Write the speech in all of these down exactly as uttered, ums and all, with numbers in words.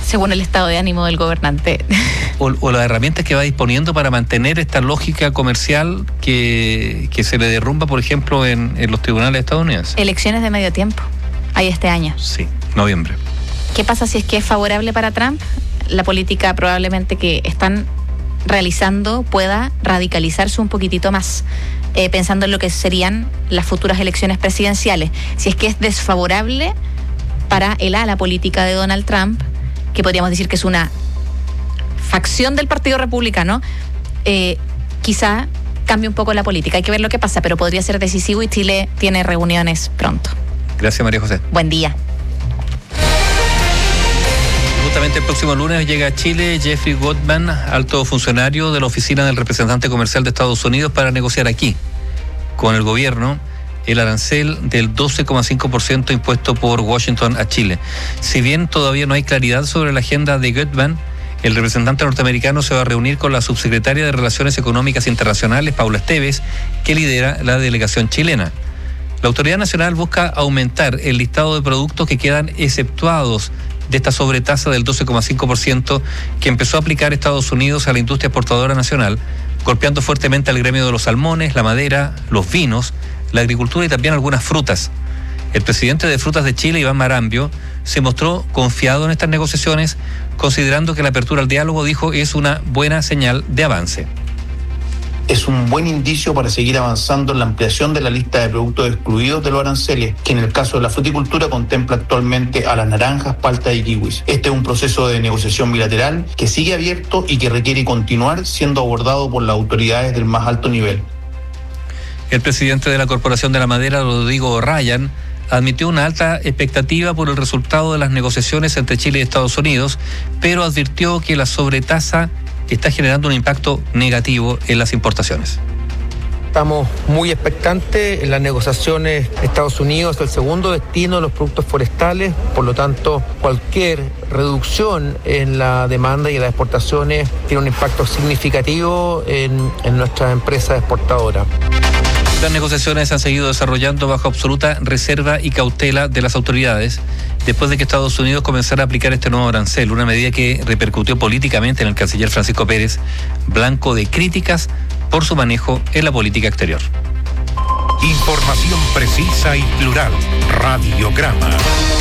según el estado de ánimo del gobernante. O, o las herramientas que va disponiendo para mantener esta lógica comercial que, que se le derrumba, por ejemplo, en, en los tribunales estadounidenses. Elecciones de medio tiempo, hay este año. Sí, noviembre. ¿Qué pasa si es que es favorable para Trump? La política probablemente que están realizando pueda radicalizarse un poquitito más, eh, pensando en lo que serían las futuras elecciones presidenciales. Si es que es desfavorable para el ala política de Donald Trump, que podríamos decir que es una facción del Partido Republicano, eh, quizá cambie un poco la política. Hay que ver lo que pasa, pero podría ser decisivo y Chile tiene reuniones pronto. Gracias, María José. Buen día. Justamente el próximo lunes llega a Chile Jeffrey Goldman, alto funcionario de la oficina del representante comercial de Estados Unidos, para negociar aquí con el gobierno el arancel del doce coma cinco por ciento impuesto por Washington a Chile. Si bien todavía no hay claridad sobre la agenda de Goldman, el representante norteamericano se va a reunir con la subsecretaria de Relaciones Económicas Internacionales, Paula Esteves, que lidera la delegación chilena. La autoridad nacional busca aumentar el listado de productos que quedan exceptuados de esta sobretasa del doce coma cinco por ciento que empezó a aplicar Estados Unidos a la industria exportadora nacional, golpeando fuertemente al gremio de los salmones, la madera, los vinos, la agricultura y también algunas frutas. El presidente de Frutas de Chile, Iván Marambio, se mostró confiado en estas negociaciones, considerando que la apertura al diálogo, dijo, es una buena señal de avance. Es un buen indicio para seguir avanzando en la ampliación de la lista de productos excluidos de los aranceles, que en el caso de la fruticultura contempla actualmente a las naranjas, paltas y kiwis. Este es un proceso de negociación bilateral que sigue abierto y que requiere continuar siendo abordado por las autoridades del más alto nivel. El presidente de la Corporación de la Madera, Rodrigo Ryan, admitió una alta expectativa por el resultado de las negociaciones entre Chile y Estados Unidos, pero advirtió que la sobretasa está generando un impacto negativo en las importaciones. Estamos muy expectantes en las negociaciones. Estados Unidos es el segundo destino de los productos forestales, por lo tanto, cualquier reducción en la demanda y en las exportaciones tiene un impacto significativo en, en nuestra empresa exportadora. Las negociaciones se han seguido desarrollando bajo absoluta reserva y cautela de las autoridades, después de que Estados Unidos comenzara a aplicar este nuevo arancel, una medida que repercutió políticamente en el canciller Francisco Pérez, blanco de críticas por su manejo en la política exterior. Información precisa y plural. Radiograma.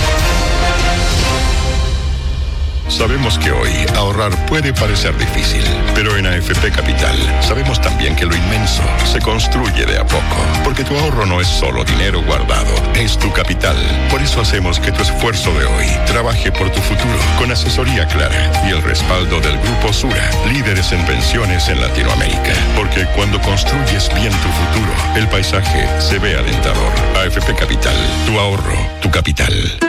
Sabemos que hoy ahorrar puede parecer difícil, pero en A F P Capital sabemos también que lo inmenso se construye de a poco, porque tu ahorro no es solo dinero guardado, es tu capital. Por eso hacemos que tu esfuerzo de hoy trabaje por tu futuro, con asesoría clara y el respaldo del Grupo Sura, líderes en pensiones en Latinoamérica. Porque cuando construyes bien tu futuro, el paisaje se ve alentador. A F P Capital, tu ahorro, tu capital.